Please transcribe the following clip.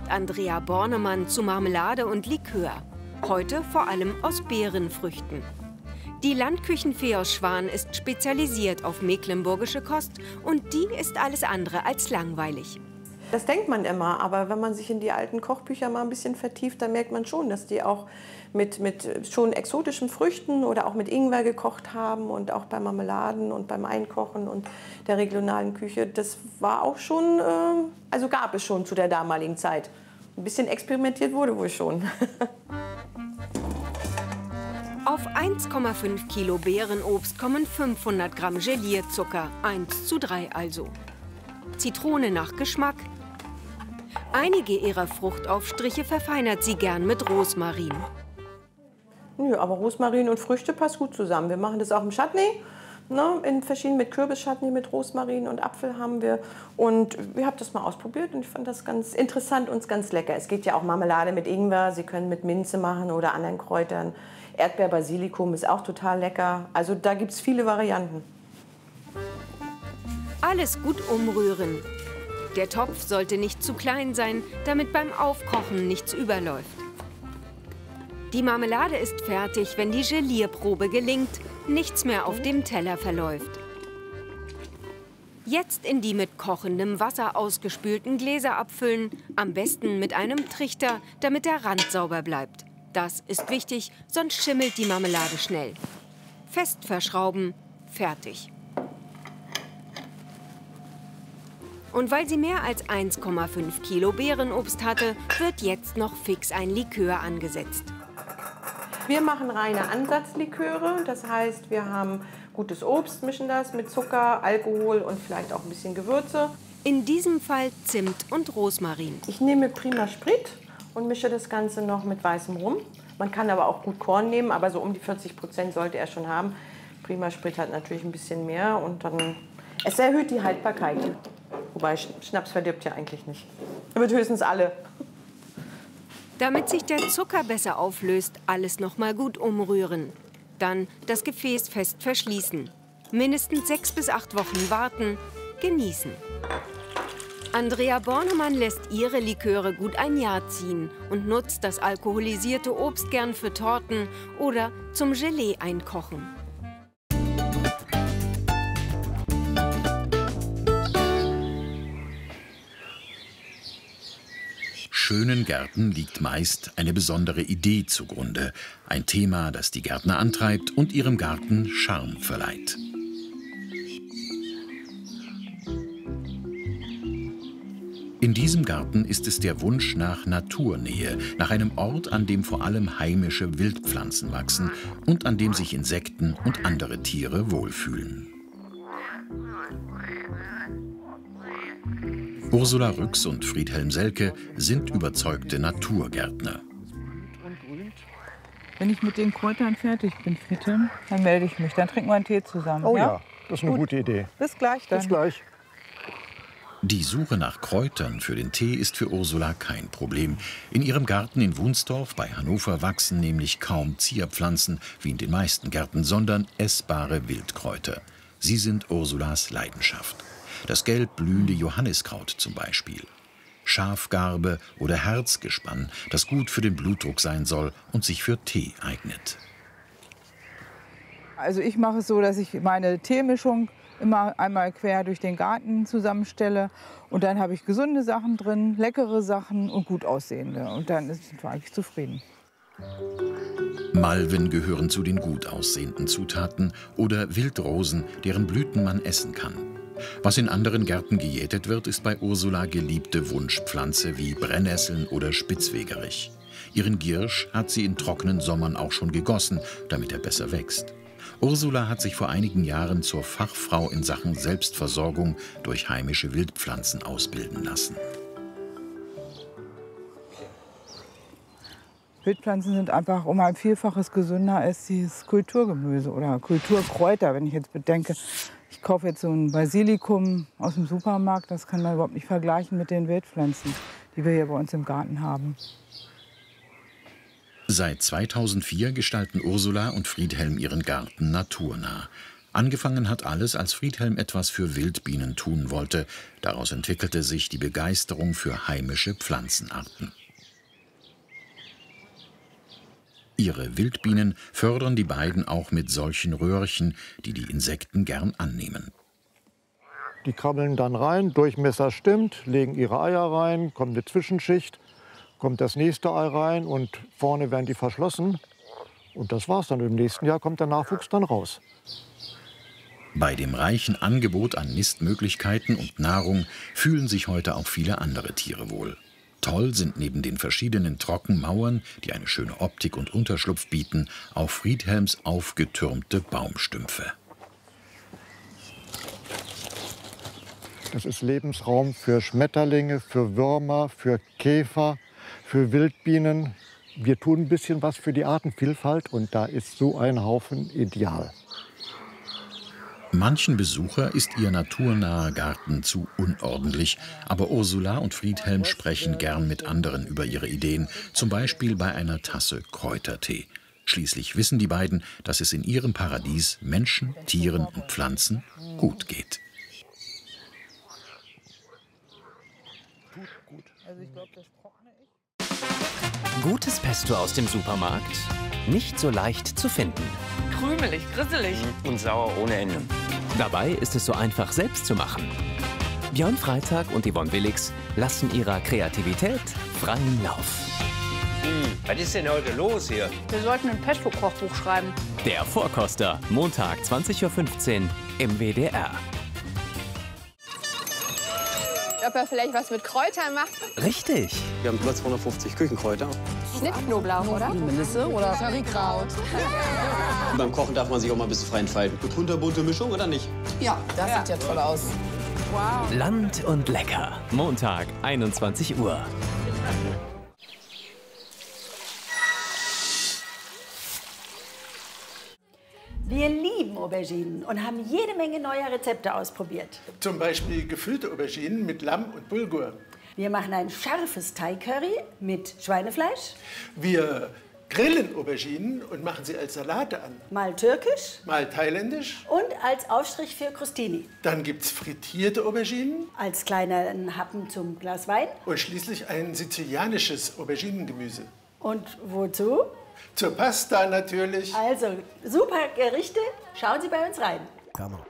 Andrea Bornemann zu Marmelade und Likör. Heute vor allem aus Beerenfrüchten. Die Landküchenfee aus Schwan ist spezialisiert auf mecklenburgische Kost und die ist alles andere als langweilig. Das denkt man immer, aber wenn man sich in die alten Kochbücher mal ein bisschen vertieft, dann merkt man schon, dass die auch mit schon exotischen Früchten oder auch mit Ingwer gekocht haben und auch bei Marmeladen und beim Einkochen und der regionalen Küche. Das war auch schon, also gab es schon zu der damaligen Zeit. Ein bisschen experimentiert wurde wohl schon. Auf 1,5 Kilo Beerenobst kommen 500 Gramm Gelierzucker, 1:3 also. Zitrone nach Geschmack. Einige ihrer Fruchtaufstriche verfeinert sie gern mit Rosmarin. Nö, aber Rosmarin und Früchte passt gut zusammen. Wir machen das auch im Chutney, ne, in verschiedenen, mit Kürbis-Chutney, mit Rosmarin und Apfel haben wir. Und ich habe das mal ausprobiert und ich fand das ganz interessant und ganz lecker. Es geht ja auch Marmelade mit Ingwer, Sie können mit Minze machen oder anderen Kräutern. Erdbeer-Basilikum ist auch total lecker. Also da gibt es viele Varianten. Alles gut umrühren. Der Topf sollte nicht zu klein sein, damit beim Aufkochen nichts überläuft. Die Marmelade ist fertig, wenn die Gelierprobe gelingt, nichts mehr auf dem Teller verläuft. Jetzt in die mit kochendem Wasser ausgespülten Gläser abfüllen, am besten mit einem Trichter, damit der Rand sauber bleibt. Das ist wichtig, sonst schimmelt die Marmelade schnell. Fest verschrauben, fertig. Und weil sie mehr als 1,5 Kilo Beerenobst hatte, wird jetzt noch fix ein Likör angesetzt. Wir machen reine Ansatzliköre, das heißt, wir haben gutes Obst, mischen das mit Zucker, Alkohol und vielleicht auch ein bisschen Gewürze. In diesem Fall Zimt und Rosmarin. Ich nehme Prima Sprit und mische das Ganze noch mit weißem Rum. Man kann aber auch gut Korn nehmen, aber so um die 40% sollte er schon haben. Prima Sprit hat natürlich ein bisschen mehr und dann, es erhöht die Haltbarkeit. Wobei Schnaps verdirbt ja eigentlich nicht. Er wird höchstens alle. Damit sich der Zucker besser auflöst, alles noch mal gut umrühren. Dann das Gefäß fest verschließen. Mindestens 6 bis 8 Wochen warten, genießen. Andrea Bornemann lässt ihre Liköre gut ein Jahr ziehen und nutzt das alkoholisierte Obst gern für Torten oder zum Gelee einkochen. Schönen Gärten liegt meist eine besondere Idee zugrunde. Ein Thema, das die Gärtner antreibt und ihrem Garten Charme verleiht. In diesem Garten ist es der Wunsch nach Naturnähe, nach einem Ort, an dem vor allem heimische Wildpflanzen wachsen und an dem sich Insekten und andere Tiere wohlfühlen. Ursula Rüx und Friedhelm Selke sind überzeugte Naturgärtner. Wenn ich mit den Kräutern fertig bin, Friedhelm, dann melde ich mich. Dann trinken wir einen Tee zusammen. Oh ja, das ist eine gute Idee. Bis gleich dann. Bis gleich. Die Suche nach Kräutern für den Tee ist für Ursula kein Problem. In ihrem Garten in Wunsdorf bei Hannover wachsen nämlich kaum Zierpflanzen, wie in den meisten Gärten, sondern essbare Wildkräuter. Sie sind Ursulas Leidenschaft. Das gelb blühende Johanniskraut zum Beispiel. Schafgarbe oder Herzgespann, das gut für den Blutdruck sein soll und sich für Tee eignet. Also ich mache es so, dass ich meine Teemischung immer einmal quer durch den Garten zusammenstelle. Und dann habe ich gesunde Sachen drin, leckere Sachen und gut aussehende. Und dann sind wir eigentlich zufrieden. Malven gehören zu den gut aussehenden Zutaten oder Wildrosen, deren Blüten man essen kann. Was in anderen Gärten gejätet wird, ist bei Ursula geliebte Wunschpflanze wie Brennnesseln oder Spitzwegerich. Ihren Giersch hat sie in trockenen Sommern auch schon gegossen, damit er besser wächst. Ursula hat sich vor einigen Jahren zur Fachfrau in Sachen Selbstversorgung durch heimische Wildpflanzen ausbilden lassen. Wildpflanzen sind einfach um ein Vielfaches gesünder als dieses Kulturgemüse oder Kulturkräuter. Wenn ich jetzt bedenke, ich kaufe jetzt so ein Basilikum aus dem Supermarkt, das kann man überhaupt nicht vergleichen mit den Wildpflanzen, die wir hier bei uns im Garten haben. Seit 2004 gestalten Ursula und Friedhelm ihren Garten naturnah. Angefangen hat alles, als Friedhelm etwas für Wildbienen tun wollte. Daraus entwickelte sich die Begeisterung für heimische Pflanzenarten. Ihre Wildbienen fördern die beiden auch mit solchen Röhrchen, die die Insekten gern annehmen. Die krabbeln dann rein, Durchmesser stimmt, legen ihre Eier rein, kommt eine Zwischenschicht, kommt das nächste Ei rein und vorne werden die verschlossen. Und das war's dann. Im nächsten Jahr kommt der Nachwuchs dann raus. Bei dem reichen Angebot an Nistmöglichkeiten und Nahrung fühlen sich heute auch viele andere Tiere wohl. Toll sind neben den verschiedenen Trockenmauern, die eine schöne Optik und Unterschlupf bieten, auch Friedhelms aufgetürmte Baumstümpfe. Das ist Lebensraum für Schmetterlinge, für Würmer, für Käfer, für Wildbienen. Wir tun ein bisschen was für die Artenvielfalt und da ist so ein Haufen ideal. Manchen Besucher ist ihr naturnaher Garten zu unordentlich, aber Ursula und Friedhelm sprechen gern mit anderen über ihre Ideen, zum Beispiel bei einer Tasse Kräutertee. Schließlich wissen die beiden, dass es in ihrem Paradies Menschen, Tieren und Pflanzen gut geht. Gutes Pesto aus dem Supermarkt? Nicht so leicht zu finden. Krümelig, grisselig. Und sauer ohne Ende. Dabei ist es so einfach, selbst zu machen. Björn Freitag und Yvonne Willix lassen ihrer Kreativität freien Lauf. Was ist denn heute los hier? Wir sollten ein Pesto-Kochbuch schreiben. Der Vorkoster, Montag 20:15 Uhr im WDR. Ob er vielleicht was mit Kräutern macht? Richtig. Wir haben über 250 Küchenkräuter. Schnittknoblauch, oder? Melisse oder Currykraut. Und beim Kochen darf man sich auch mal ein bisschen frei entfalten. Eine kunterbunte Mischung oder nicht? Ja, das sieht ja toll aus. Wow. Land und lecker. Montag 21 Uhr. Wir lieben Auberginen und haben jede Menge neuer Rezepte ausprobiert. Zum Beispiel gefüllte Auberginen mit Lamm und Bulgur. Wir machen ein scharfes Thai-Curry mit Schweinefleisch. Wir grillen Auberginen und machen sie als Salate an. Mal türkisch. Mal thailändisch. Und als Aufstrich für Crostini. Dann gibt's frittierte Auberginen. Als kleinen Happen zum Glas Wein. Und schließlich ein sizilianisches Auberginengemüse. Und wozu? Zur Pasta natürlich. Also, super Gerichte. Schauen Sie bei uns rein.